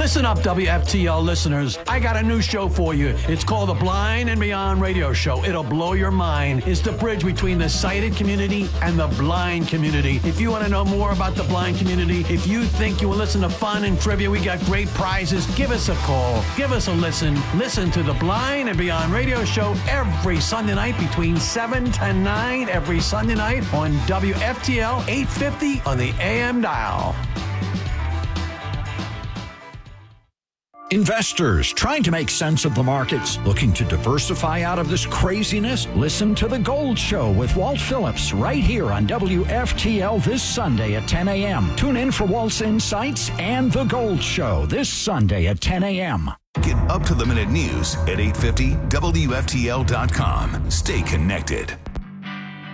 Listen up, WFTL listeners. I got a new show for you. It's called the Blind and Beyond Radio Show. It'll blow your mind. It's the bridge between the sighted community and the blind community. If you want to know more about the blind community, if you think you will listen to fun and trivia, we got great prizes. Give us a call. Give us a listen. Listen to the Blind and Beyond Radio Show every Sunday night between 7 to 9 every Sunday night on WFTL 850 on the AM dial. Investors trying to make sense of the markets, looking to diversify out of this craziness? Listen to The Gold Show with Walt Phillips right here on WFTL this Sunday at 10 a.m. Tune in for Walt's insights and The Gold Show this Sunday at 10 a.m. Get up-to-the-minute news at 850WFTL.com. Stay connected.